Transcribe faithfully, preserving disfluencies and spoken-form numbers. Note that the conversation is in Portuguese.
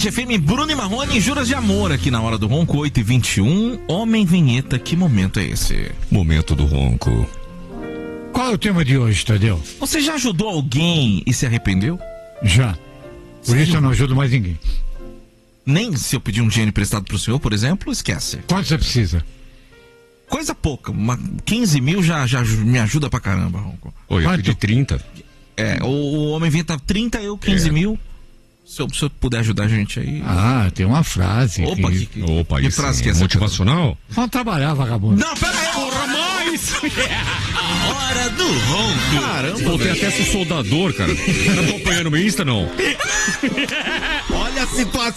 F M, Bruno e Marrone, Juras de Amor, aqui na Hora do Ronco, oito e vinte e um. Homem Vinheta, que momento é esse? Momento do Ronco. Qual é o tema de hoje, Tadeu? Você já ajudou alguém e se arrependeu? Já. Por Sério? isso eu não ajudo mais ninguém. Nem se eu pedir um dinheiro emprestado pro senhor, por exemplo, esquece. Quanto você precisa? Coisa pouca, uma quinze mil já, já me ajuda pra caramba, Ronco. Oi, eu Quanto? pedi trinta. É, o, o Homem Vinheta trinta, eu quinze É. mil. Se eu, se eu puder ajudar a gente aí. Ah, tem uma frase. Opa, que... que, que, Opa, que isso frase é que é essa? motivacional? Vamos trabalhar, vagabundo. Não, pera aí, porra, mais! A Hora do Ronco. Caramba, Pô, tem até esse soldador, cara. Tá acompanhando o meu Insta, não? olha a situação.